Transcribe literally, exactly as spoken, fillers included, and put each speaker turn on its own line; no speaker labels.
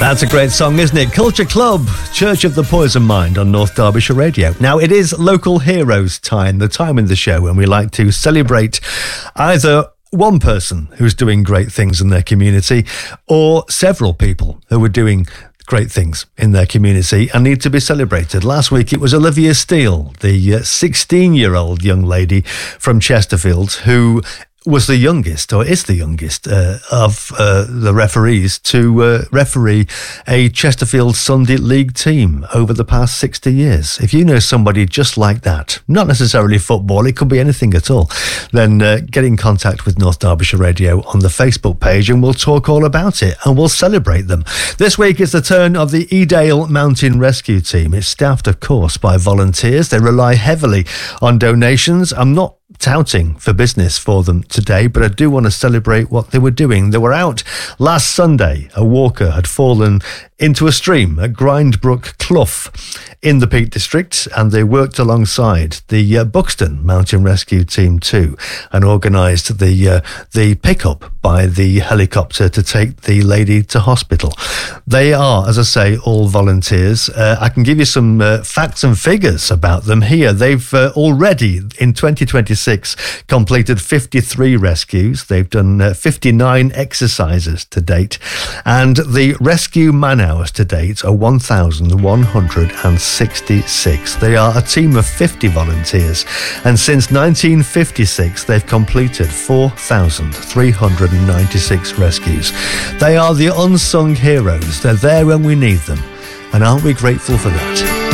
That's a great song, isn't it? Culture Club, Church of the Poison Mind on North Derbyshire Radio. Now, it is Local Heroes time, the time in the show when we like to celebrate either one person who's doing great things in their community or several people who are doing great things in their community and need to be celebrated. Last week it was Olivia Steele, the sixteen-year-old young lady from Chesterfield who was the youngest, or is the youngest, uh, of uh, the referees to uh, referee a Chesterfield Sunday League team over the past sixty years. If you know somebody just like that, not necessarily football, it could be anything at all, then uh, get in contact with North Derbyshire Radio on the Facebook page and we'll talk all about it and we'll celebrate them. This week it's the turn of the Edale Mountain Rescue Team. It's staffed, of course, by volunteers. They rely heavily on donations. I'm not touting for business for them today, but I do want to celebrate what they were doing. They were out last Sunday. A walker had fallen into a stream at Grindbrook Clough in the Peak District, and they worked alongside the uh, Buxton Mountain Rescue Team too and organised the uh, the pickup by the helicopter to take the lady to hospital. They are, as I say, all volunteers. Uh, I can give you some uh, facts and figures about them here. They've uh, already, in twenty twenty-six, completed fifty-three rescues. They've done uh, fifty-nine exercises to date, and the rescue man hours to date are one thousand one hundred sixty-six. They are a team of fifty volunteers, and since nineteen fifty-six they've completed four thousand three hundred ninety-six rescues. They are the unsung heroes. They're there when we need them, and aren't we grateful for that?